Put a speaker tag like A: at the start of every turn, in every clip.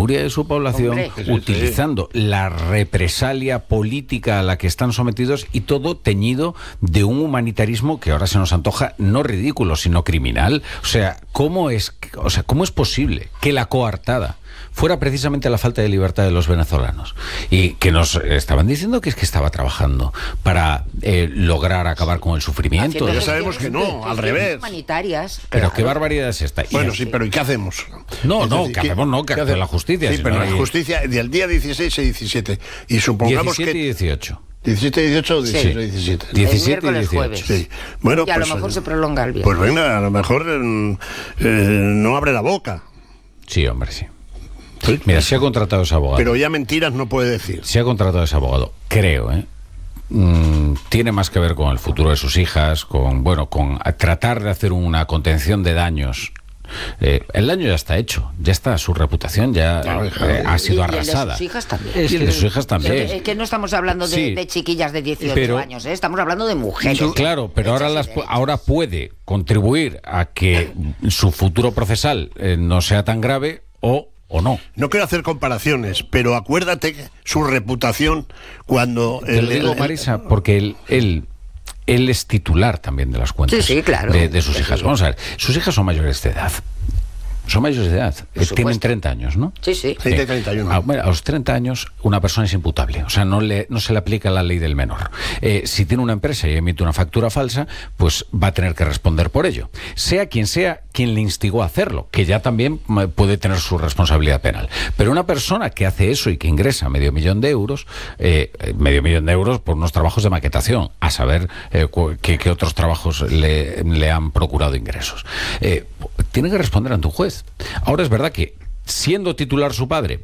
A: penuria de su población, utilizando la represalia política a la que están sometidos, y todo teñido de un humanitarismo que ahora se nos antoja no ridículo, sino criminal. O sea, ¿cómo es posible que la coartada fuera precisamente la falta de libertad de los venezolanos? Y que nos estaban diciendo que es que estaba trabajando para lograr acabar con el sufrimiento.
B: Ya sabemos que no, al revés.
C: Humanitarias.
A: Pero qué barbaridad es esta.
B: Bueno, sí, pero ¿y qué hacemos?
A: ¿Qué hacemos? No, que hace la justicia.
B: Sí, pero la justicia del día 16 y 17. Y supongamos
A: 17
B: que...
A: y 18.
B: 17 y 18 o 16 y 17.
A: 17 y 18.
B: Sí. Bueno,
C: y a lo mejor se prolonga el viaje.
B: Pues venga, a lo mejor no abre la boca.
A: Sí, hombre, sí. Mira, se ha contratado ese abogado.
B: Pero ya mentiras no puede decir.
A: Se ha contratado ese abogado, creo, tiene más que ver con el futuro de sus hijas, con tratar de hacer una contención de daños. El daño ya está hecho, ya está, su reputación ya ha sido arrasada.
C: Y de sus hijas también.
A: Y de sus hijas también.
C: Es que no estamos hablando de chiquillas de 18 años, estamos hablando de mujeres.
A: Claro, pero ahora puede contribuir a que su futuro procesal no sea tan grave o no.
B: No quiero hacer comparaciones, pero acuérdate su reputación cuando...
A: Te lo digo, Marisa, porque él es titular también de las cuentas
C: claro,
A: de sus hijas. Vamos a ver, sus hijas son mayores de edad. Son mayores de edad. Tienen 30 años, ¿no?
C: Sí.
B: 30 y 31.
A: A los 30 años una persona es imputable. O sea, no se le aplica la ley del menor. Si tiene una empresa y emite una factura falsa, pues va a tener que responder por ello. Sea quien le instigó a hacerlo, que ya también puede tener su responsabilidad penal. Pero una persona que hace eso y que ingresa $500,000 por unos trabajos de maquetación, a saber qué otros trabajos le han procurado ingresos, tiene que responder ante un juez. Ahora es verdad que, siendo titular su padre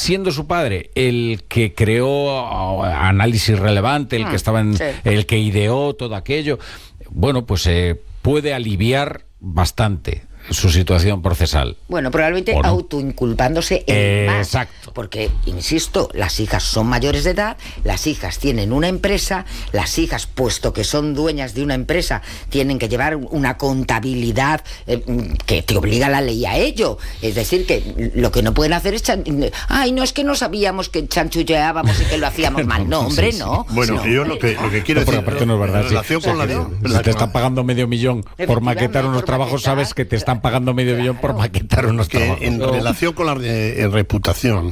A: el que creó Análisis Relevante, el que estaba el que ideó todo aquello, bueno, pues puede aliviar bastante su situación procesal.
C: Bueno, probablemente autoinculpándose él más.
A: Exacto.
C: Porque, insisto, las hijas son mayores de edad, las hijas tienen una empresa, las hijas, puesto que son dueñas de una empresa, tienen que llevar una contabilidad que te obliga la ley a ello. Es decir, que lo que no pueden hacer es... no es que no sabíamos que chanchulleábamos y que lo hacíamos mal. No, hombre, no.
B: Bueno, yo lo que quiero decir...
A: Aparte no es verdad.
B: En relación con
A: si te están pagando $500,000 por maquetar unos trabajos, sabes que te están pagando $500,000 por maquetar unos trabajos.
B: En relación con la reputación,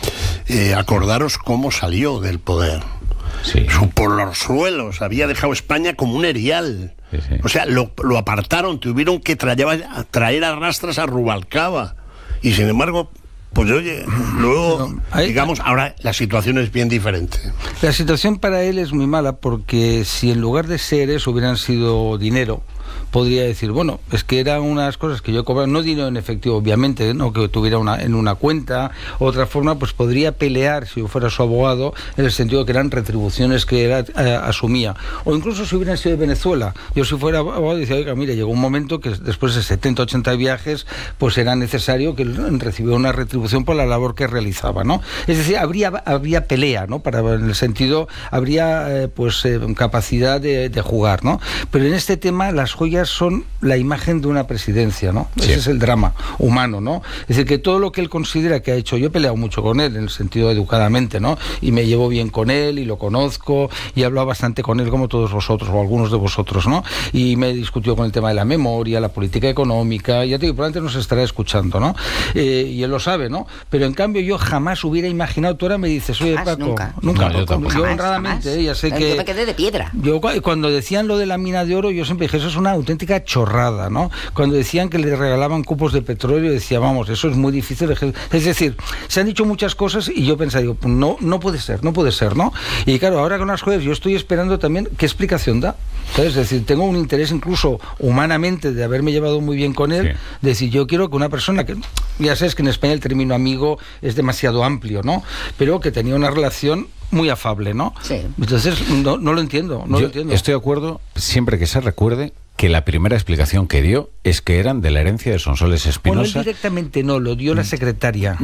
B: acordaros cómo salió del poder.
A: Sí.
B: Por los suelos, había dejado España como un erial.
A: Sí.
B: O sea, lo apartaron, tuvieron que traer a rastras a Rubalcaba. Y sin embargo, pues oye, luego, digamos, ahora la situación es bien diferente.
D: La situación para él es muy mala, porque si en lugar de seres hubieran sido dinero, podría decir, bueno, es que eran unas cosas que yo cobraba, no dinero en efectivo, obviamente, no que tuviera en una cuenta, otra forma, pues podría pelear si yo fuera su abogado, en el sentido de que eran retribuciones que asumía. O incluso si hubieran sido de Venezuela, yo si fuera abogado decía, oiga, mire, llegó un momento que después de 70, 80 viajes, pues era necesario que recibiera una retribución por la labor que realizaba, ¿no? Es decir, habría pelea, ¿no? En el sentido, habría capacidad de jugar, ¿no? Pero en este tema las joyas son la imagen de una presidencia, ¿no? Sí. Ese es el drama humano, ¿no? Es decir, que todo lo que él considera que ha hecho, yo he peleado mucho con él, en el sentido educadamente, ¿no? Y me llevo bien con él, y lo conozco, y he hablado bastante con él, como todos vosotros, o algunos de vosotros, ¿no? Y me he discutido con el tema de la memoria, la política económica, ya te digo, probablemente nos estará escuchando, ¿no? Y él lo sabe, ¿no? Pero en cambio yo jamás hubiera imaginado, tú ahora me dices, oye, Paco, nunca.
A: No,
C: yo
D: honradamente, ya sé que...
C: Yo me quedé de piedra.
D: Yo cuando decían lo de la mina de oro, yo siempre dije, eso es una auténtica chorrada, ¿no? Cuando decían que le regalaban cupos de petróleo, decía, vamos, eso es muy difícil. Es decir, se han dicho muchas cosas y yo pensaba, digo, no puede ser, ¿no? Y claro, ahora con las jueces yo estoy esperando también qué explicación da, ¿sabes? Es decir, tengo un interés incluso humanamente de haberme llevado muy bien con él, de decir, yo quiero que una persona que, ya sabes que en España el término amigo es demasiado amplio, ¿no? Pero que tenía una relación muy afable, ¿no?
C: Sí.
D: Entonces, no lo entiendo, lo entiendo.
A: Estoy de acuerdo, siempre que se recuerde que la primera explicación que dio es que eran de la herencia de Sonsoles Espinosa.
D: Bueno, él directamente no, lo dio la secretaria.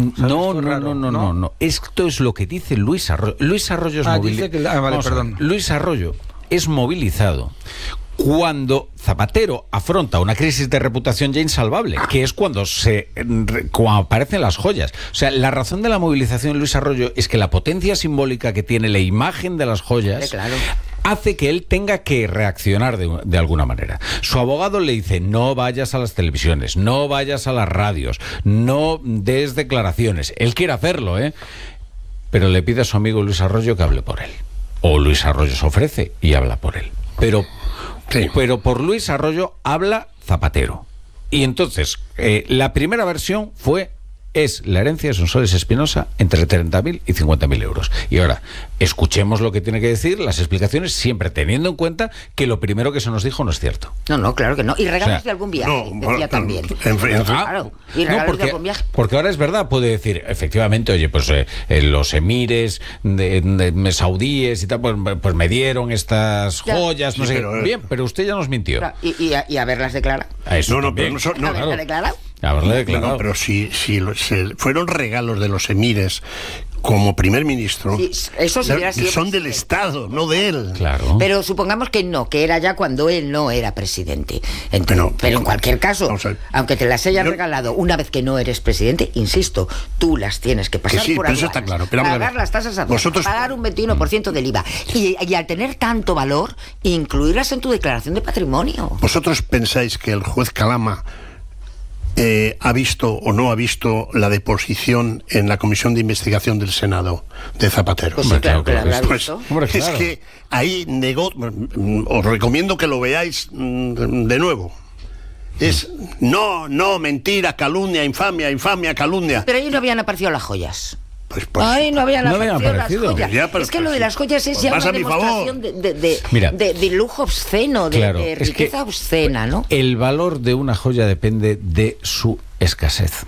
A: No. Esto es lo que dice Luis Arroyo. Luis Arroyo es
D: Dice que... Vale, perdón.
A: Luis Arroyo es movilizado cuando Zapatero afronta una crisis de reputación ya insalvable, que es cuando aparecen las joyas. O sea, la razón de la movilización de Luis Arroyo es que la potencia simbólica que tiene la imagen de las joyas...
C: Claro.
A: Hace que él tenga que reaccionar de alguna manera. Su abogado le dice: no vayas a las televisiones, no vayas a las radios, no des declaraciones. Él quiere hacerlo, pero le pide a su amigo Luis Arroyo que hable por él. O Luis Arroyo se ofrece y habla por él. Pero por Luis Arroyo habla Zapatero. Y entonces, la primera versión es la herencia de Sonsoles Espinosa entre 30.000 y 50.000 euros. Y ahora, escuchemos lo que tiene que decir, las explicaciones, siempre teniendo en cuenta que lo primero que se nos dijo no es cierto.
C: No, claro que no. Y regalos de algún viaje, decía también. Claro. Y regalos de algún viaje.
A: Porque ahora es verdad, puede decir, efectivamente, oye, pues los emires de saudíes y tal, pues me dieron estas joyas, no sé qué. Bien, pero usted ya nos mintió.
C: Claro, y haberlas declarado.
A: Haberlas declarado.
B: No, pero si fueron regalos de los emires como primer ministro,
C: sí, eso sí
B: son del Estado, no de él.
A: Claro.
C: Pero supongamos que no, que era ya cuando él no era presidente. Pero en cualquier caso, aunque te las hayas regalado una vez que no eres presidente, insisto, tú las tienes que pasar por
B: eso está claro. Pero
C: pagar las tasas a pagar un 21% del IVA. Y al tener tanto valor, incluirlas en tu declaración de patrimonio.
B: ¿Vosotros pensáis que el juez Calama ha visto o no ha visto la deposición en la comisión de investigación del Senado de Zapatero?
C: Pues sí, claro que la habrá visto.
B: Es que ahí os recomiendo que lo veáis de nuevo. Es no, mentira, calumnia, infamia, calumnia.
C: Pero ahí no habían aparecido las joyas.
B: Pues,
C: no habían aparecido las joyas.
B: Pero
C: es que lo de las joyas es ya una demostración de lujo obsceno, de riqueza obscena, ¿no?
A: El valor de una joya depende de su escasez.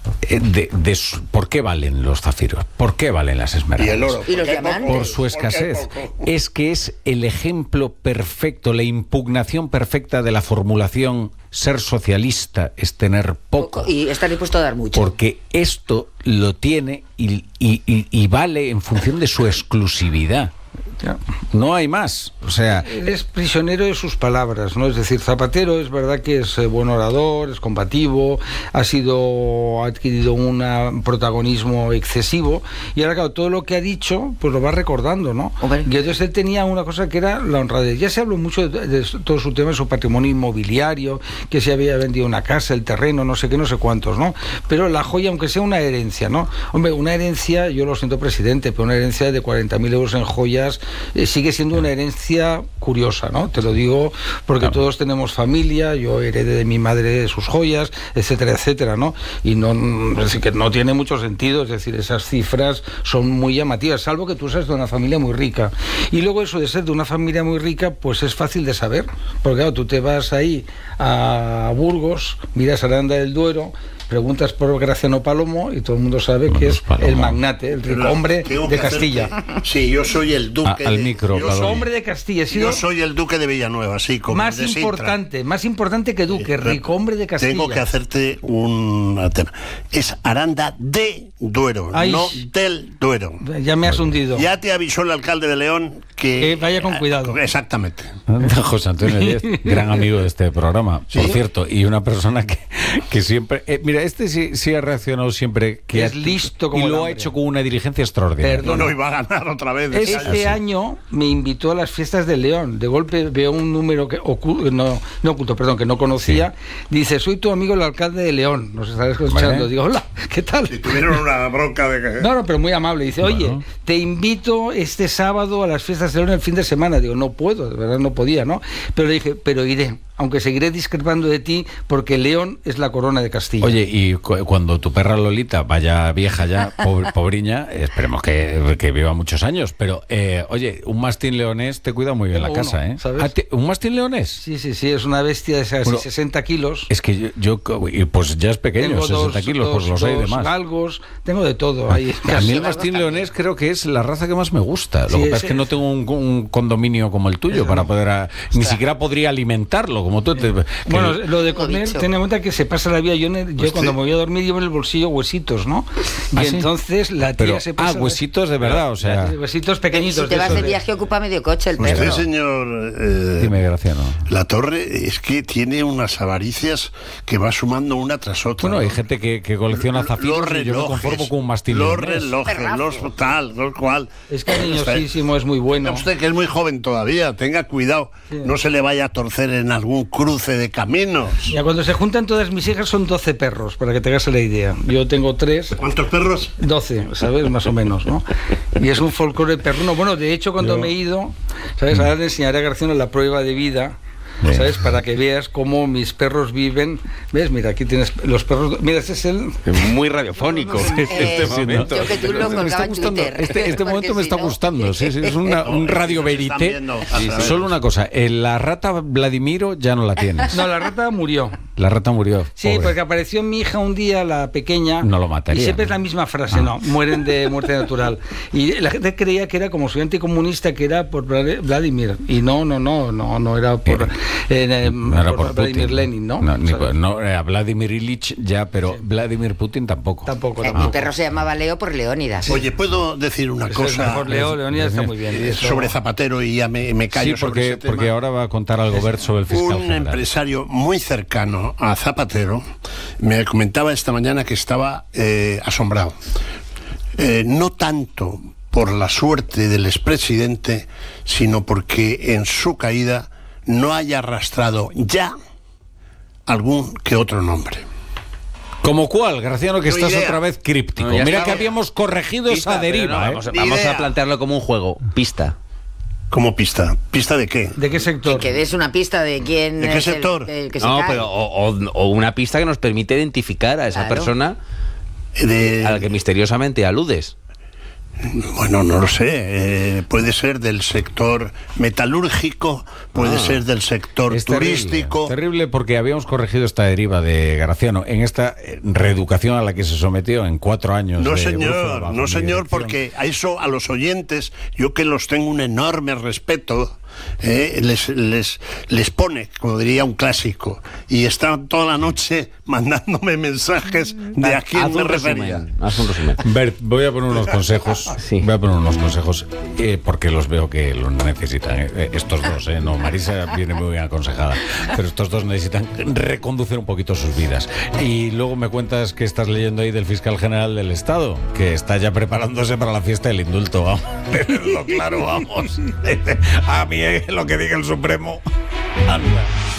A: ¿Por qué valen los zafiros? ¿Por qué valen las esmeraldas?
B: ¿Y el oro?
C: ¿Y los diamantes?
A: Por su escasez. Es que es el ejemplo perfecto, la impugnación perfecta de la formulación: ser socialista es tener poco.
C: Y estar dispuesto a dar mucho.
A: Porque esto lo tiene y vale en función de su exclusividad. No hay más. O sea,
D: él es prisionero de sus palabras, ¿no? Es decir, Zapatero es verdad que es buen orador, es combativo, ha adquirido un protagonismo excesivo, y ahora claro, todo lo que ha dicho pues lo va recordando, ¿no? Y entonces él tenía una cosa que era la honradez. Ya se habló mucho de todo su tema, de su patrimonio inmobiliario, que se había vendido una casa, el terreno, no sé qué, no sé cuántos, ¿no? Pero la joya, aunque sea una herencia, ¿no? Hombre, una herencia, yo lo siento, presidente, pero una herencia de 40.000 euros en joyas sigue siendo una herencia curiosa, ¿no? Te lo digo porque todos tenemos familia, yo heredé de mi madre sus joyas, etcétera, etcétera, ¿no? Y es que no tiene mucho sentido, es decir, esas cifras son muy llamativas, salvo que tú seas de una familia muy rica. Y luego eso de ser de una familia muy rica, pues es fácil de saber, porque claro, tú te vas ahí a Burgos, miras Aranda del Duero, preguntas por Graciano Palomo y todo el mundo sabe que es el magnate, el rico hombre de Castilla.
B: Sí, yo soy el duque
D: hombre de Castilla.
B: Yo soy el duque de Villanueva, sí, como
D: más importante que duque, rico hombre de Castilla.
B: Tengo que hacerte un tema. Es Aranda de Duero, no del Duero.
D: Ya me has hundido.
B: Ya te avisó el alcalde de León que
D: vaya con cuidado.
B: Exactamente.
A: José Antonio Díez, gran amigo de este programa, por cierto, y una persona que siempre... mira, sí ha reaccionado siempre que
D: es listo como
A: y lo ha hecho con una diligencia extraordinaria.
B: No iba a ganar otra vez.
D: Este año me invitó a las fiestas de León. De golpe veo un número que no conocía. Sí. Dice: soy tu amigo el alcalde de León. Nos estás escuchando. Digo: hola, ¿qué tal?
B: Si tuvieron una bronca de que...
D: No, pero muy amable. Dice: oye, te invito este sábado a las fiestas de León el fin de semana. Digo: no puedo, de verdad no podía, ¿no? Pero le dije: pero iré, aunque seguiré discrepando de ti, porque León es la corona de Castilla.
A: Oye, y cuando tu perra Lolita vaya vieja ya, pobriña, esperemos que viva muchos años, pero oye, un mastín leonés te cuida muy bien la casa, ¿eh?
D: ¿Sabes?
A: ¿Un mastín leonés?
D: Sí, es una bestia de casi 60 kilos.
A: Es que yo pues ya es pequeño, tengo 60 kilos, pues los hay de más.
D: Galgos, tengo de todo. Ahí.
A: A mí el mastín leonés creo que es la raza que más me gusta. Lo que pasa es que no tengo un condominio como el tuyo para poder... Ni siquiera podría alimentarlo como tú.
D: Bueno, lo de comer, ten en cuenta que se pasa la vida. Yo cuando me voy a dormir llevo en el bolsillo huesitos, ¿no? Y entonces la tía se pasa...
A: huesitos de verdad, o sea...
D: Huesitos pequeñitos.
C: Si te vas de viaje ocupa medio coche el perro.
B: Usted, señor...
A: Dime, Graciano.
B: La Torre es que tiene unas avaricias que va sumando una tras otra.
A: Bueno, hay gente que colecciona zafiros y yo me conformo con un mastil.
B: Los relojes, los tal, los cual.
D: Es cariñosísimo, es muy bueno.
B: Usted que es muy joven todavía, tenga cuidado, no se le vaya a torcer en algún cruce de caminos.
D: Ya cuando se juntan todas mis hijas son 12 perros, para que te hagas la idea. Yo tengo 3.
B: ¿Cuántos perros?
D: 12, ¿sabes? Más o menos, ¿no? Y es un folclore perruno. Bueno, de hecho, cuando me he ido, ¿sabes? Ahora le enseñaré a García la prueba de vida. ¿Sabes? Para que veas cómo mis perros viven. ¿Ves? Mira, aquí tienes los perros. Mira, este es el...
E: Muy radiofónico este momento.
C: Yo que tú lo colgaba en Twitter.
A: Este momento me está gustando. Sí, es un radio verité. Solo una cosa, la rata Vladimiro ya no la tienes.
D: No, la rata murió.
A: La rata murió.
D: Sí, pobre. Porque apareció mi hija un día, la pequeña.
A: No lo mataría.
D: Y siempre es la misma frase, no, mueren de muerte natural. Y la gente creía que era, como soy anticomunista, que era por Vladimir. Y no era por...
A: no era por
D: Vladimir
A: Putin.
D: Lenin, ¿no?
A: No, era Vladimir Ilich ya, pero sí. Vladimir Putin tampoco.
C: Mi perro se llamaba Leo por Leónidas.
B: Oye, ¿puedo decir una cosa?
D: Mejor Leónidas está muy bien.
B: Sobre Zapatero, y ya me callo sobre ese tema.
A: Porque ahora va a contar algo Bert sobre el fiscal general.
B: Un empresario muy cercano a Zapatero me comentaba esta mañana que estaba asombrado. No tanto por la suerte del expresidente, sino porque en su caída no haya arrastrado ya algún que otro nombre.
A: ¿Como cuál, Graciano, que estás otra vez críptico?
E: No,
A: Mira que habíamos corregido esa deriva.
E: Vamos a plantearlo como un juego. Pista.
B: ¿Cómo pista? ¿Pista de qué?
D: ¿De qué sector?
C: Que des una pista de quién
B: ¿De qué
C: es
B: sector?
C: el que se
E: No,
C: cae.
E: pero o una pista que nos permite identificar a esa persona a la que misteriosamente aludes.
B: Bueno, no lo sé. Puede ser del sector metalúrgico, puede ser del sector turístico.
A: Terrible, porque habíamos corregido esta deriva de Graciano en esta reeducación a la que se sometió en 4 años.
B: No, señor, porque a eso, a los oyentes, yo que los tengo un enorme respeto, les pone, como diría un clásico, y están toda la noche mandándome mensajes de a quién me refería.
E: Haz un resumen.
A: Bert, voy a poner unos consejos.
E: Sí.
A: Voy a poner unos consejos porque los veo que los necesitan. Estos dos, no, Marisa viene muy bien aconsejada, pero estos dos necesitan reconducir un poquito sus vidas. Y luego me cuentas que estás leyendo ahí del fiscal general del Estado, que está ya preparándose para la fiesta del indulto. Vamos, tenerlo claro, vamos. A mí lo que diga el Supremo. Anda.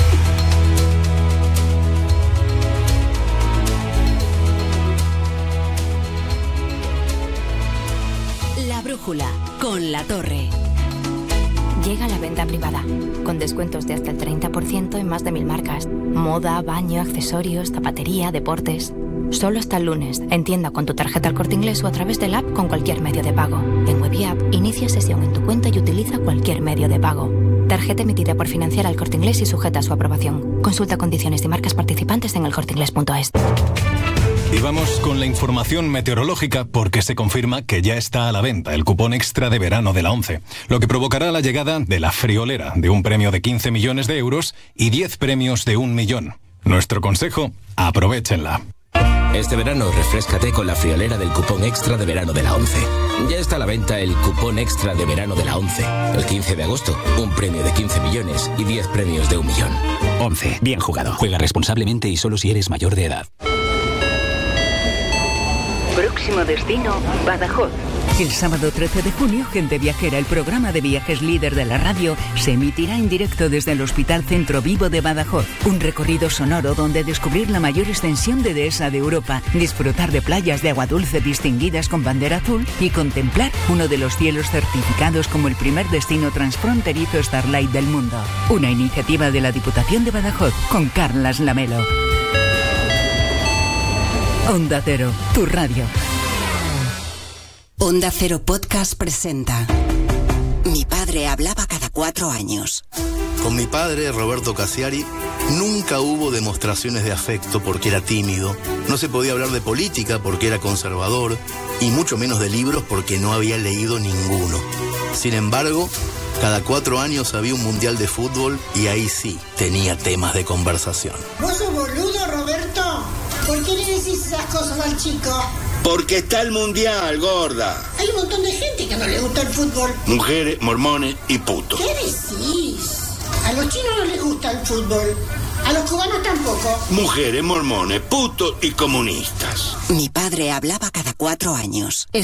F: La brújula con La Torre.
G: Llega la venta privada, con descuentos de hasta el 30% en más de 1000 marcas. Moda, baño, accesorios, zapatería, deportes. Solo hasta el lunes, en tienda con tu tarjeta El Corte Inglés o a través del app con cualquier medio de pago. En Web y App, inicia sesión en tu cuenta y utiliza cualquier medio de pago. Tarjeta emitida por Financiera El Corte Inglés y sujeta a su aprobación. Consulta condiciones y marcas participantes en elcorteinglés.es.
H: Y vamos con la información meteorológica porque se confirma que ya está a la venta el cupón extra de verano de la ONCE, lo que provocará la llegada de la friolera de un premio de 15 millones de euros y 10 premios de 1 millón. Nuestro consejo, aprovéchenla.
I: Este verano refréscate con la friolera del cupón extra de verano de la ONCE. Ya está a la venta el cupón extra de verano de la ONCE. El 15 de agosto, un premio de 15 millones y 10 premios de 1 millón.
J: ONCE, bien jugado. Juega responsablemente y solo si eres mayor de edad.
F: Próximo destino, Badajoz. El sábado 13 de junio, Gente Viajera, el programa de viajes líder de la radio, se emitirá en directo desde el Hospital Centro Vivo de Badajoz. Un recorrido sonoro donde descubrir la mayor extensión de dehesa de Europa, disfrutar de playas de agua dulce distinguidas con bandera azul y contemplar uno de los cielos certificados como el primer destino transfronterizo Starlight del mundo. Una iniciativa de la Diputación de Badajoz con Carlas Lamelo. Onda Cero, tu radio.
K: Onda Cero Podcast presenta Mi padre hablaba cada 4 años.
L: Con mi padre, Roberto Cassiari, nunca hubo demostraciones de afecto porque era tímido, no se podía hablar de política porque era conservador y mucho menos de libros porque no había leído ninguno. Sin embargo, Cada 4 años había un mundial de fútbol y ahí sí tenía temas de conversación.
M: ¿Vos sos boludo, Roberto? ¿Por qué le decís esas cosas al chico?
N: Porque está el mundial, gorda.
M: Hay un montón de gente que no le gusta el fútbol.
N: Mujeres, mormones y putos.
M: ¿Qué decís? A los chinos no les gusta el fútbol. A los cubanos tampoco.
N: Mujeres, mormones, putos y comunistas.
K: Mi padre hablaba cada 4 años.